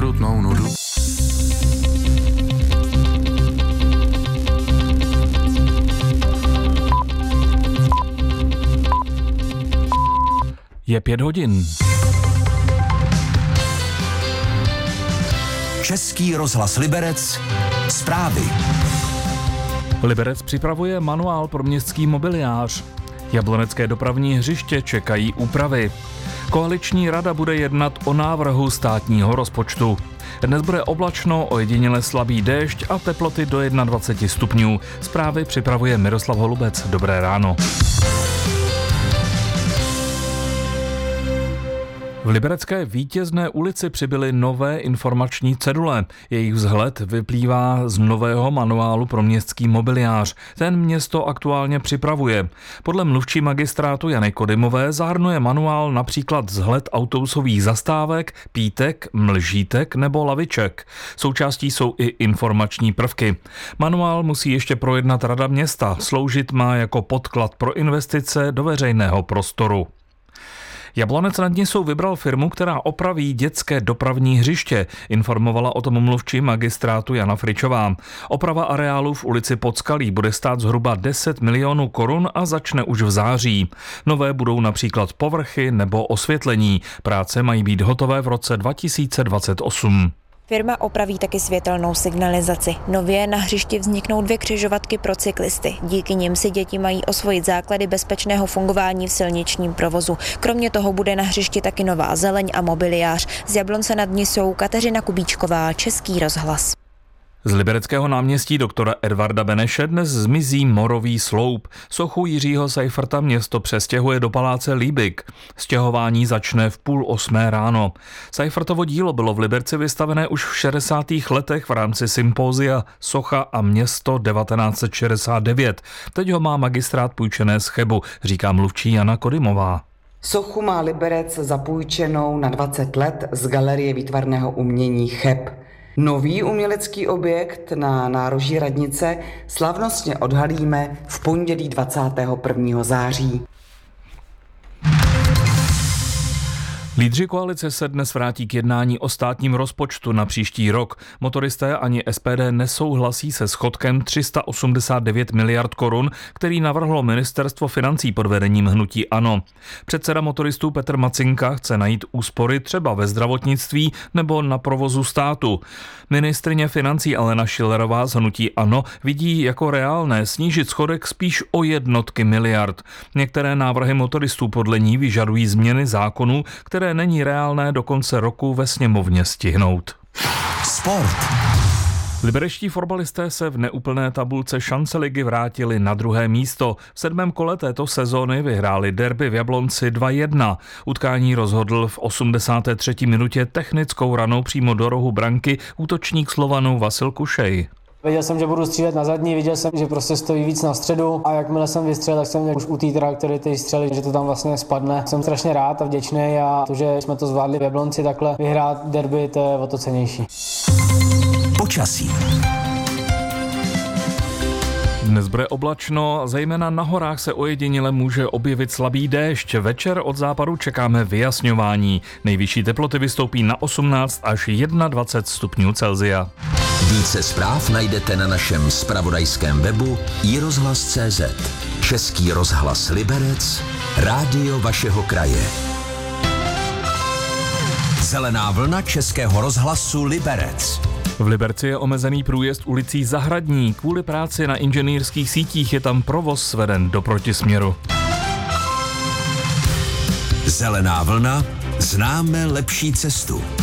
ukrutnou nudu. Je 5 hodin. Český rozhlas Liberec. Zprávy. Liberec připravuje manuál pro městský mobiliář. Jablonecké dopravní hřiště čekají úpravy. Koaliční rada bude jednat o návrhu státního rozpočtu. Dnes bude oblačno, ojediněle slabý déšť a teploty do 21 stupňů. Zprávy připravuje Miroslav Holubec. Dobré ráno. V liberecké Vítězné ulici přibyly nové informační cedule. Jejich vzhled vyplývá z nového manuálu pro městský mobiliář. Ten město aktuálně připravuje. Podle mluvčí magistrátu Jany Kodymové zahrnuje manuál například vzhled autobusových zastávek, pítek, mlžítek nebo laviček. Součástí jsou i informační prvky. Manuál musí ještě projednat Rada města. Sloužit má jako podklad pro investice do veřejného prostoru. Jablonec nad Nisou vybral firmu, která opraví dětské dopravní hřiště, informovala o tom mluvčí magistrátu Jana Fričová. Oprava areálu v ulici Podskalí bude stát zhruba 10 milionů korun a začne už v září. Nové budou například povrchy nebo osvětlení. Práce mají být hotové v roce 2028. Firma opraví taky světelnou signalizaci. Nově na hřišti vzniknou 2 křižovatky pro cyklisty. Díky nim si děti mají osvojit základy bezpečného fungování v silničním provozu. Kromě toho bude na hřišti taky nová zeleň a mobiliář. Z Jablonce nad Nisou Kateřina Kubíčková, Český rozhlas. Z libereckého náměstí doktora Edvarda Beneše dnes zmizí morový sloup. Sochu Jiřího Seiferta město přestěhuje do paláce Líbik. Stěhování začne v 7:30 ráno. Seifertovo dílo bylo v Liberci vystavené už v 60. letech v rámci sympózia Socha a město 1969. Teď ho má magistrát půjčené z Chebu, říká mluvčí Jana Kodymová. Sochu má Liberec zapůjčenou na 20 let z Galerie výtvarného umění Cheb. Nový umělecký objekt na nároží radnice slavnostně odhalíme v pondělí 21. září. Lídři koalice se dnes vrátí k jednání o státním rozpočtu na příští rok. Motoristé ani SPD nesouhlasí se schodkem 389 miliard korun, který navrhlo ministerstvo financí pod vedením hnutí ANO. Předseda motoristů Petr Macinka chce najít úspory třeba ve zdravotnictví nebo na provozu státu. Ministryně financí Alena Schillerová z hnutí ANO vidí jako reálné snížit schodek spíš o jednotky miliard. Některé návrhy motoristů podle ní vyžadují změny zákonů, které není reálné do konce roku ve sněmovně stihnout. Sport. Liberečtí fotbalisté se v neúplné tabulce šance ligy vrátili na 2. místo. V 7. kole této sezóny vyhráli derby v Jablonci 2-1. Utkání rozhodl v 83. minutě technickou ranou přímo do rohu branky útočník Slovanů Vasil Kušej. Věděl jsem, že budu střílet na zadní, viděl jsem, že prostě stojí víc na středu a jakmile jsem vystřelil, tak jsem už u té trajektorie té střely, že to tam vlastně spadne. Jsem strašně rád a vděčný a to, že jsme to zvládli v Jablonci takhle vyhrát derby, to je o to cennější. Počasí. Dnes bude oblačno, zejména na horách se ojediněle může objevit slabý déšť. Večer od západu čekáme vyjasňování. Nejvyšší teploty vystoupí na 18 až 21 stupňů Celsia. Více zpráv najdete na našem zpravodajském webu iRozhlas.cz. Český rozhlas Liberec, rádio vašeho kraje. Zelená vlna Českého rozhlasu Liberec. V Liberci je omezený průjezd ulicí Zahradní. Kvůli práci na inženýrských sítích je tam provoz sveden do protisměru. Zelená vlna, známe lepší cestu.